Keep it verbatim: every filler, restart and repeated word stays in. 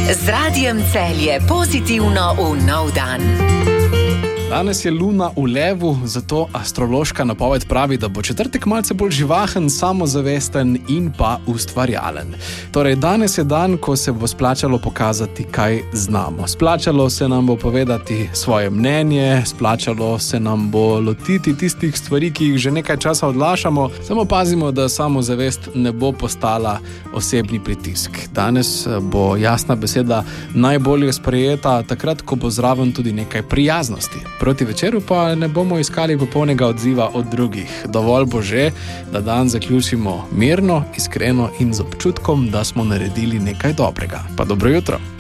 Z Radijem Celje pozitivno v nov dan. Danes je luna v levu, zato astrološka napoved pravi, da bo četrtek malce bolj živahen, samozavesten in pa ustvarjalen. Torej, danes je dan, ko se bo splačalo pokazati, kaj znamo. Splačalo se nam bo povedati svoje mnenje, splačalo se nam bo lotiti tistih stvari, ki jih že nekaj časa odlašamo, samo pazimo, da samozavest ne bo postala osebni pritisk. Danes bo jasna beseda najbolje sprejeta takrat, ko bo zraven tudi nekaj prijaznosti. Proti večeru pa ne bomo iskali popolnega odziva od drugih. Dovolj bo že, da dan zaključimo mirno, iskreno in z občutkom, da smo naredili nekaj dobrega. Pa dobro jutro!